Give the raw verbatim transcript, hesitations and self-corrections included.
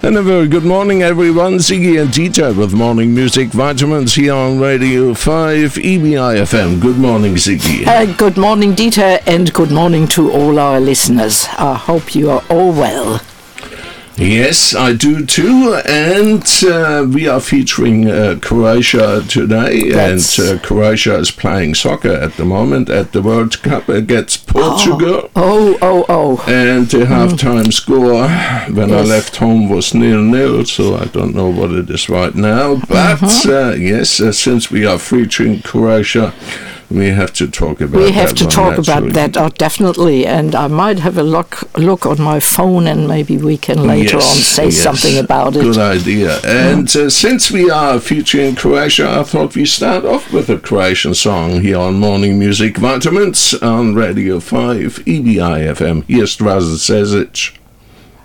And a very good morning, everyone. Ziggy and Dieter with Morning Music Vitamins here on Radio five E B I F M. Good morning, Ziggy. Uh, good morning, Dieter, and good morning to all our listeners. I hope you are all well. Yes, I do too, and uh, we are featuring uh, Croatia today, That's... and uh, Croatia is playing soccer at the moment at the World Cup against Portugal. Oh, oh, oh. oh. And the halftime mm. score when yes. I left home was nil-nil, so I don't know what it is right now. But mm-hmm. uh, yes, uh, since we are featuring Croatia, we have to talk about that. We have that to one, talk actually. about that, oh, definitely. And I might have a look look on my phone, and maybe we can later yes, on say yes. something about it. Good idea. And mm. uh, since we are featuring Croatia, I thought we start off with a Croatian song here on Morning Music Vitamins on Radio five E B I F M. Here's Drazen Sezic.